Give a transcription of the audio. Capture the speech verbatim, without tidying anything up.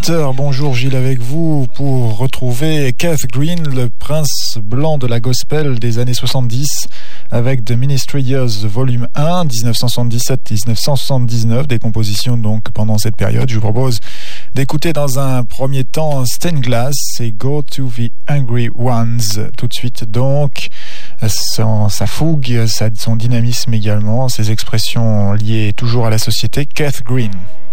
auditeurs, bonjour, Gilles avec vous pour retrouver Keith Green, le prince blanc de la gospel des années soixante-dix, avec The Ministry Years Volume un, dix-neuf cent soixante-dix-sept à dix-neuf cent soixante-dix-neuf, des compositions donc pendant cette période. Je vous propose d'écouter dans un premier temps Stained Glass et Go to the Angry Ones. Tout de suite donc, son, sa fougue, sa, son dynamisme également, ses expressions liées toujours à la société, Keith Green.